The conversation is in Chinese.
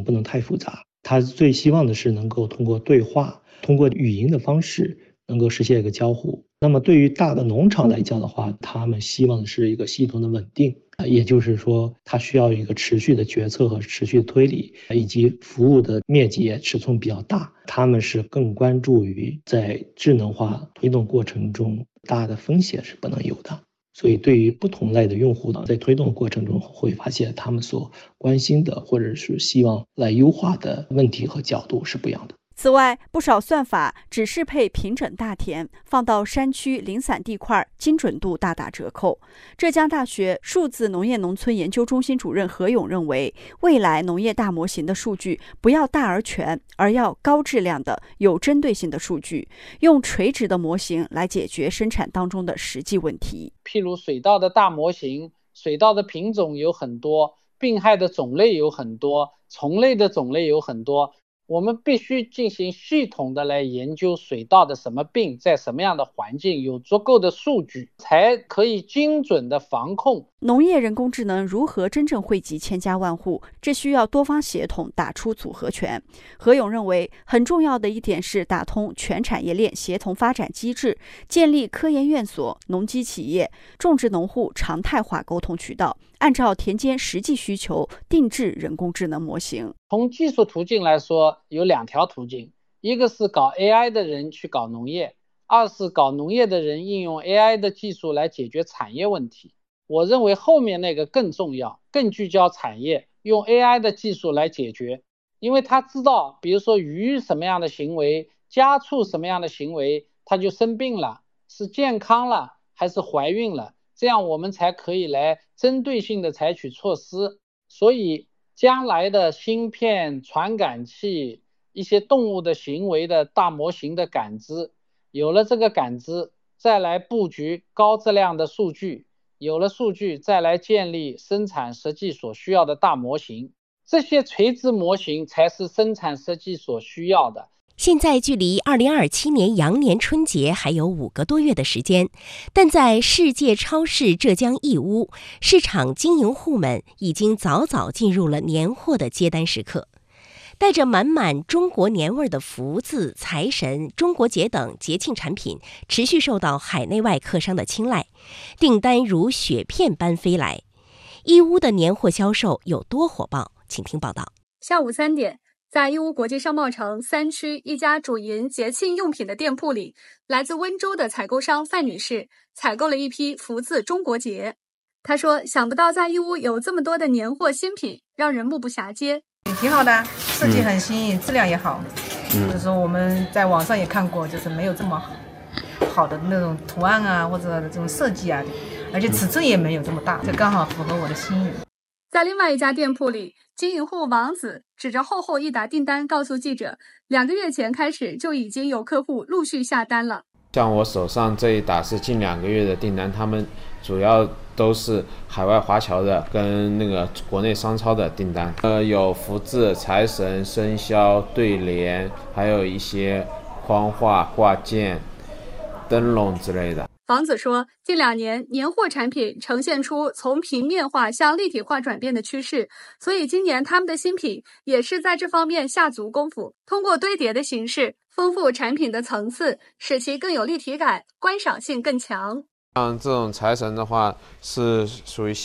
不能太复杂。他最希望的是能够通过对话，通过语音的方式能够实现一个交互。那么对于大的农场来讲的话，他们希望的是一个系统的稳定，也就是说它需要一个持续的决策和持续的推理，以及服务的面积尺寸比较大。他们是更关注于在智能化推动过程中大的风险是不能有的。所以对于不同类的用户呢，在推动的过程中会发现他们所关心的或者是希望来优化的问题和角度是不一样的。 此外，不少算法只适配平整大田，放到山区零散地块，精准度大打折扣。浙江大学数字农业农村研究中心主任何勇认为，未来农业大模型的数据不要大而全，而要高质量的、有针对性的数据，用垂直的模型来解决生产当中的实际问题。 譬如水稻的大模型，水稻的品种有很多，病害的种类有很多，虫类的种类有很多。我们必须进行系统的来研究水稻的什么病，在什么样的环境，有足够的数据，才可以精准的防控。 农业人工智能如何真正惠及千家万户，这需要多方协同，打出组合拳。何勇认为，很重要的一点是打通全产业链协同发展机制，建立科研院所、农机企业、种植农户常态化沟通渠道，按照田间实际需求定制人工智能模型。 从技术途径来说，有2条途径，一个是搞 AI 的人去搞农业，二是搞农业的人应用 AI 的技术来解决产业问题。我认为后面那个更重要，更聚焦产业，用 AI 的技术来解决，因为他知道，比如说鱼什么样的行为，家畜什么样的行为，它就生病了，是健康了还是怀孕了，这样我们才可以来针对性的采取措施。所以将来的芯片、传感器、一些动物的行为的大模型的感知，有了这个感知，再来布局高质量的数据，有了数据再来建立生产设计所需要的大模型，这些垂直模型才是生产设计所需要的。 现在距离2027年羊年春节还有5个多月的时间，但在世界超市浙江义乌，市场经营户们已经早早进入了年货的接单时刻。带着满满中国年味的福字、财神、中国结等节庆产品持续受到海内外客商的青睐，订单如雪片般飞来。义乌的年货销售有多火爆？请听报道。 下午3点，在义乌国际商贸城3区一家主营节庆用品的店铺里，来自温州的采购商范女士采购了一批福字中国结。她说，想不到在义乌有这么多的年货新品，让人目不暇接。 挺好的，设计很新颖，质量也好。就是说我们在网上也看过，就是没有这么好的那种图案啊，或者这种设计啊，而且尺寸也没有这么大，这刚好符合我的心意。 在另外一家店铺里，经营户王子指着厚厚一沓订单告诉记者，2个月前开始就已经有客户陆续下单了。 像我手上这一沓是近2个月的订单，他们主要都是海外华侨的跟那个国内商超的订单，有福字、财神、生肖、对联，还有一些框画、挂件、灯笼之类的。 房子说，近2年年货产品呈现出从平面化向立体化转变的趋势，所以今年他们的新品也是在这方面下足功夫，通过堆叠的形式丰富产品的层次，使其更有立体感，观赏性更强。 像这种财神的话是属于